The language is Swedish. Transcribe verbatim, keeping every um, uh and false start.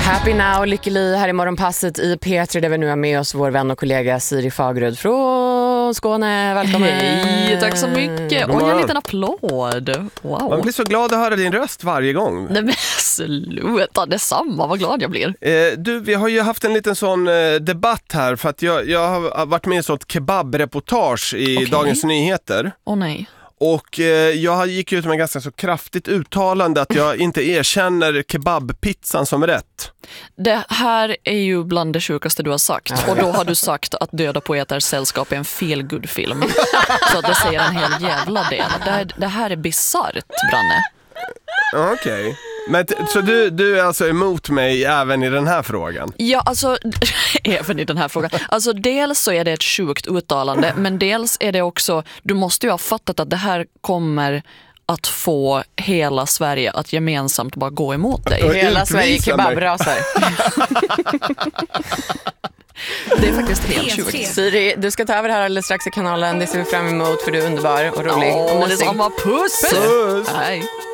Happy now, lycklig här i morgonpasset i P tre där vi nu har med oss vår vän och kollega Siri Fagerud från Skåne. Välkommen! Hej, tack så mycket. Och en liten applåd. Wow. Man blir så glad att höra din röst varje gång. Nej men sluta, detsamma, vad glad jag blir. Eh, du, vi har ju haft en liten sån eh, debatt här för att jag, jag har varit med i ett sånt kebabreportage i Okay. Dagens Nyheter. Åh oh, nej. Och eh, jag gick ut med ganska så kraftigt uttalande att jag inte erkänner kebabpizzan som rätt. Det här är ju bland det sjukaste du har sagt. Och då har du sagt att Döda poeters sällskap är en feel-good-film. Så det säger en hel jävla del. Det här, det här är bizarrt, Branne. Okej. Okay. Men t- så du, du är alltså emot mig även i den här frågan? Ja, alltså även i den här frågan. Alltså dels så är det ett sjukt uttalande, men dels är det också, du måste ju ha fattat att det här kommer att få hela Sverige att gemensamt bara gå emot dig. Och hela Sverige kebabrasar. Det är faktiskt helt sjukt. Siri, du ska ta över här alldeles strax i kanalen. Det ser vi fram emot för du är underbar och rolig. Åh, och det är samma puss. Puss! Hej.